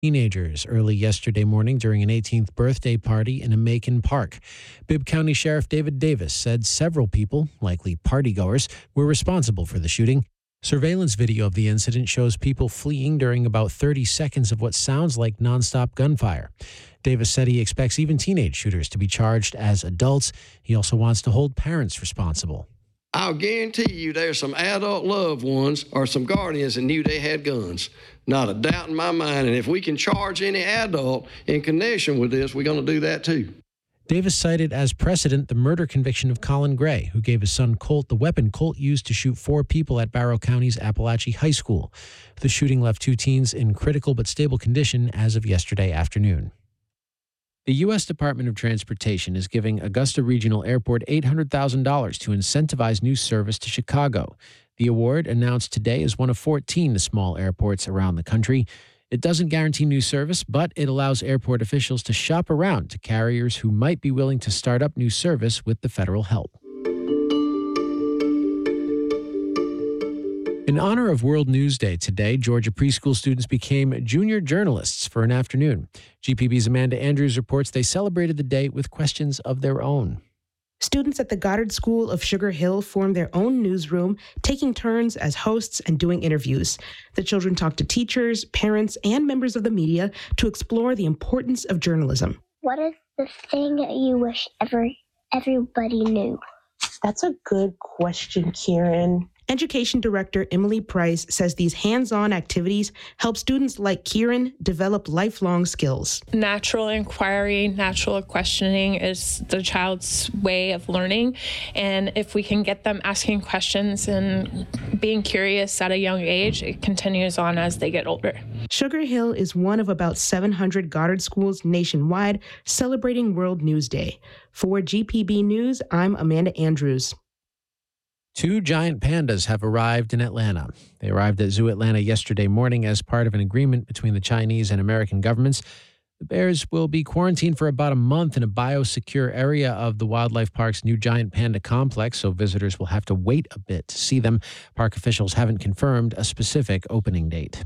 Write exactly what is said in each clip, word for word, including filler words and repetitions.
Teenagers early yesterday morning during an eighteenth birthday party in a Macon park. Bibb County Sheriff David Davis said several people, likely partygoers, were responsible for the shooting. Surveillance video of the incident shows people fleeing during about thirty seconds of what sounds like nonstop gunfire. Davis said he expects even teenage shooters to be charged as adults. He also wants to hold parents responsible. I'll guarantee you there's some adult loved ones or some guardians that knew they had guns. Not a doubt in my mind. And if we can charge any adult in connection with this, we're going to do that too. Davis cited as precedent the murder conviction of Colin Gray, who gave his son Colt the weapon Colt used to shoot four people at Barrow County's Appalachia High School. The shooting left two teens in critical but stable condition as of yesterday afternoon. The U S Department of Transportation is giving Augusta Regional Airport eight hundred thousand dollars to incentivize new service to Chicago. The award, announced today, is one of fourteen small airports around the country. It doesn't guarantee new service, but it allows airport officials to shop around to carriers who might be willing to start up new service with the federal help. In honor of World News Day today, Georgia preschool students became junior journalists for an afternoon. G P B's Amanda Andrews reports they celebrated the day with questions of their own. Students at the Goddard School of Sugar Hill formed their own newsroom, taking turns as hosts and doing interviews. The children talked to teachers, parents, and members of the media to explore the importance of journalism. What is the thing that you wish every, everybody knew? That's a good question, Kieran. Education Director Emily Price says these hands-on activities help students like Kieran develop lifelong skills. Natural inquiry, natural questioning is the child's way of learning. And if we can get them asking questions and being curious at a young age, it continues on as they get older. Sugar Hill is one of about seven hundred Goddard schools nationwide celebrating World News Day. For G P B News, I'm Amanda Andrews. Two giant pandas have arrived in Atlanta. They arrived at Zoo Atlanta yesterday morning as part of an agreement between the Chinese and American governments. The bears will be quarantined for about a month in a biosecure area of the wildlife park's new giant panda complex, so visitors will have to wait a bit to see them. Park officials haven't confirmed a specific opening date.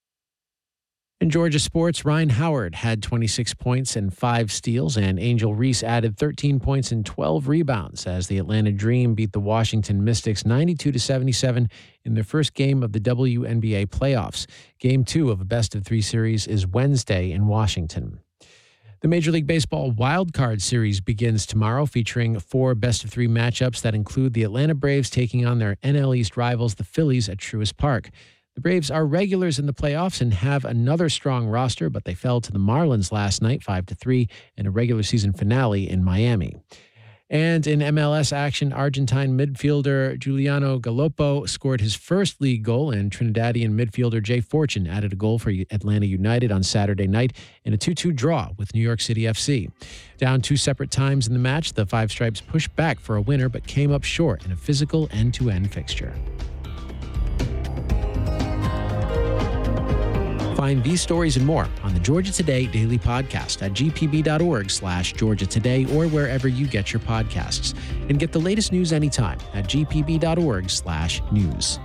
In Georgia sports, Ryan Howard had twenty-six points and five steals, and Angel Reese added thirteen points and twelve rebounds as the Atlanta Dream beat the Washington Mystics ninety-two to seventy-seven in their first game of the W N B A playoffs. Game two of a best-of-three series is Wednesday in Washington. The Major League Baseball Wild Card Series begins tomorrow, featuring four best-of-three matchups that include the Atlanta Braves taking on their N L East rivals, the Phillies, at Truist Park. The Braves are regulars in the playoffs and have another strong roster, but they fell to the Marlins last night, five to three, in a regular season finale in Miami. And in M L S action, Argentine midfielder Giuliano Gallopo scored his first league goal, and Trinidadian midfielder Jay Fortune added a goal for Atlanta United on Saturday night in a two two draw with New York City F C. Down two separate times in the match, the Five Stripes pushed back for a winner but came up short in a physical end-to-end fixture. Find these stories and more on the Georgia Today Daily Podcast at g p b dot org slash Georgia Today or wherever you get your podcasts. And get the latest news anytime at g p b dot org slash news.